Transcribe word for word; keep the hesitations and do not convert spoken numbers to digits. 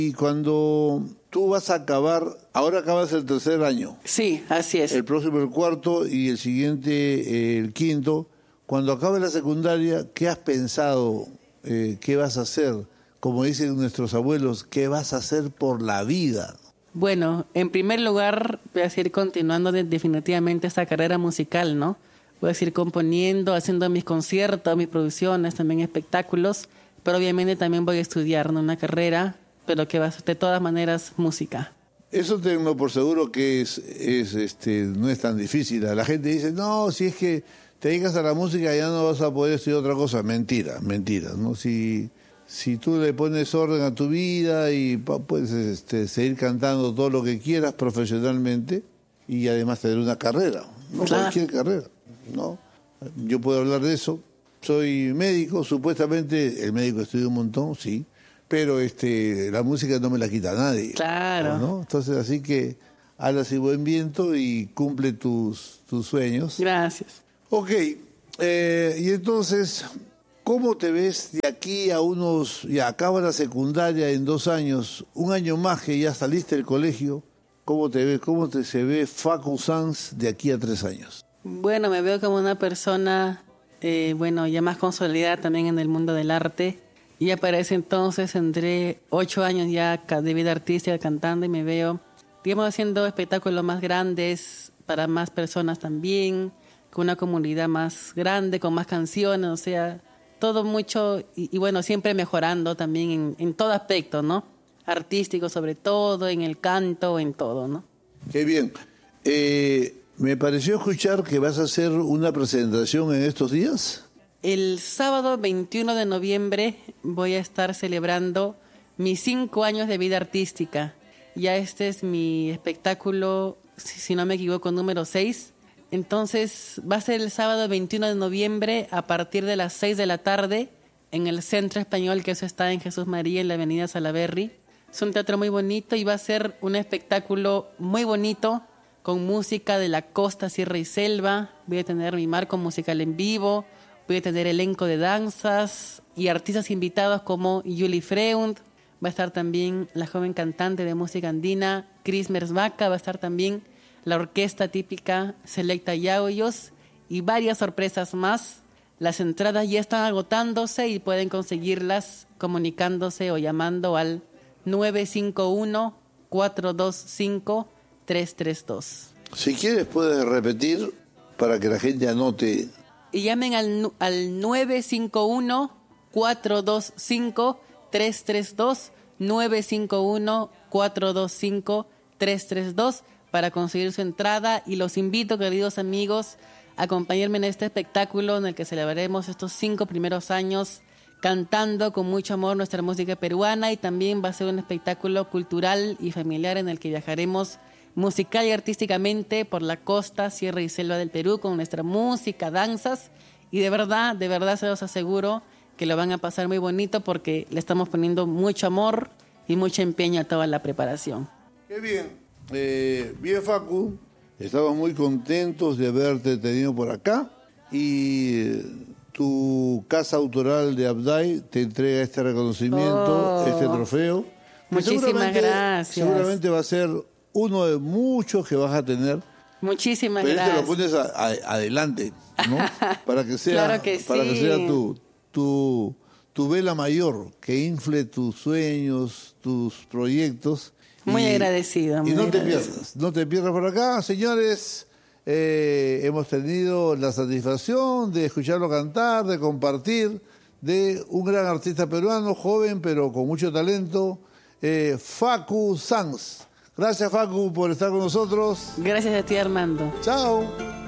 Y cuando tú vas a acabar, ahora acabas el tercer año. Sí, así es. El próximo el cuarto y el siguiente eh, el quinto. Cuando acabes la secundaria, ¿qué has pensado? Eh, ¿Qué vas a hacer? Como dicen nuestros abuelos, ¿qué vas a hacer por la vida? Bueno, en primer lugar, voy a seguir continuando de, definitivamente esta carrera musical, ¿no? Voy a seguir componiendo, haciendo mis conciertos, mis producciones, también espectáculos, pero obviamente también voy a estudiar, ¿no? Una carrera, pero que va a ser de todas maneras música. Eso tengo por seguro que es, es este no es tan difícil. La gente dice, no, si es que te dedicas a la música ya no vas a poder estudiar otra cosa. Mentira, mentira, ¿no? Si, si tú le pones orden a tu vida y puedes este, seguir cantando todo lo que quieras profesionalmente y además tener una carrera, no claro. Cualquier carrera, ¿no? Yo puedo hablar de eso. Soy médico, supuestamente el médico estudia un montón, sí, pero este la música no me la quita nadie. Claro. ¿No? Entonces, así que hablas y buen viento y cumple tus, tus sueños. Gracias. Ok, eh, y entonces, ¿cómo te ves de aquí a unos, ya acaba la secundaria en dos años, un año más que ya saliste del colegio? ¿Cómo te ves, cómo te se ve Facu Sanz de aquí a tres años? Bueno, me veo como una persona, eh, bueno, ya más consolidada también en el mundo del arte. Y ya para ese entonces tendré ocho años ya de vida artística cantando y me veo, digamos, haciendo espectáculos más grandes para más personas también, con una comunidad más grande, con más canciones, o sea, todo mucho y, y bueno, siempre mejorando también en, en todo aspecto, ¿no? Artístico sobre todo, en el canto, en todo, ¿no? Qué bien. Eh, me pareció escuchar que vas a hacer una presentación en estos días. El sábado veintiuno de noviembre voy a estar celebrando mis cinco años de vida artística. Ya este es mi espectáculo, si, si no me equivoco, número seis. Entonces va a ser el sábado veintiuno de noviembre a partir de las seis de la tarde en el Centro Español, que eso está en Jesús María, en la avenida Salaberry. Es un teatro muy bonito y va a ser un espectáculo muy bonito con música de la costa, sierra y selva. Voy a tener mi marco musical en vivo. Voy a tener elenco de danzas y artistas invitados como Yuli Freund. Va a estar también la joven cantante de música andina, Cris Merzbaca. Va a estar también la orquesta típica Selecta Yauyos y varias sorpresas más. Las entradas ya están agotándose y pueden conseguirlas comunicándose o llamando al nueve cinco uno, cuatro dos cinco, tres tres dos. Si quieres puedes repetir para que la gente anote. Y llamen al, al nueve cinco uno, cuatro dos cinco, tres tres dos, nueve cinco uno, cuatro dos cinco, tres tres dos para conseguir su entrada. Y los invito, queridos amigos, a acompañarme en este espectáculo en el que celebraremos estos cinco primeros años cantando con mucho amor nuestra música peruana, y también va a ser un espectáculo cultural y familiar en el que viajaremos musical y artísticamente por la costa, sierra y selva del Perú con nuestra música, danzas, y de verdad, de verdad se los aseguro que lo van a pasar muy bonito porque le estamos poniendo mucho amor y mucho empeño a toda la preparación. Qué bien, eh, bien Facu, estamos muy contentos de haberte tenido por acá y tu casa autoral de Abday te entrega este reconocimiento, oh, este trofeo. Muchísimas gracias. Seguramente va a ser uno de muchos que vas a tener. Muchísimas pero gracias. Pero este lo pones a, a, adelante, ¿no? Para que sea, claro que para sí. que sea tu, tu, tu vela mayor, que infle tus sueños, tus proyectos. Muy y, agradecida. Muy y no agradecida. te pierdas, no te pierdas por acá, señores. Eh, hemos tenido la satisfacción de escucharlo cantar, de compartir, de un gran artista peruano, joven pero con mucho talento, eh, Facu Sanz. Gracias, Facu, por estar con nosotros. Gracias a ti, Armando. Chao.